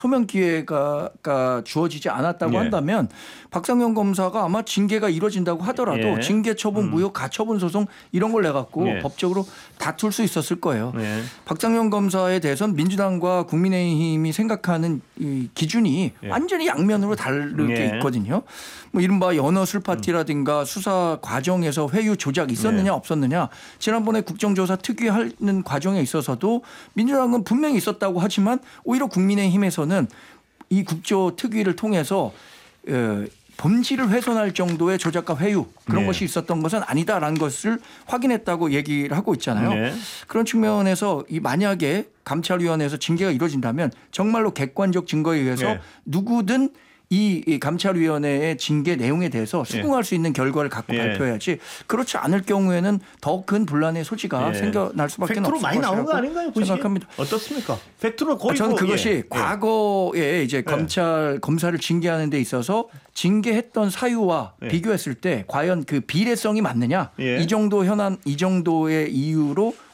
소명 기회가 주어지지 않았다고 한다면 박상현 검사가 아마 징계가 이루어진다고 하더라도 징계 처분, 무효 가처분 소송 이런 걸 내갖고 법적으로 다툴 수 있었을 거예요. 박상현 검사에 대해서는 민주당과 국민의힘이 생각하는 이 기준이 완전히 양면으로 다르게 있거든요. 뭐 이른바 연어술 파티라든가 수사 과정에서 회유 조작 있었느냐 없었느냐, 지난번에 국정조사 특위하는 과정에 있어서도 민주당은 분명히 있었다고 하지만 오히려 국민의힘에서는 이 국조 특위를 통해서 본질을 훼손할 정도의 조작과 회유 그런 것이 있었던 것은 아니다라는 것을 확인했다고 얘기를 하고 있잖아요. 그런 측면에서 이 만약에 감찰위원회에서 징계가 이루어진다면 정말로 객관적 증거에 의해서 누구든 이 감찰위원회의 징계 내용에 대해서 수긍할 수 있는 결과를 갖고 발표해야지, 그렇지 않을 경우에는 더 큰 분란의 소지가 생겨날 수밖에 없을 팩트로 많이 나온 거 아닌가요? 생각합니다. 어떻습니까? 팩트로 거의 저는 그것이 과거에 이제 검사를 징계하는 데 있어서 징계했던 사유와 비교했을 때 과연 그 비례성이 맞느냐, 이 정도 이 정도의 이유로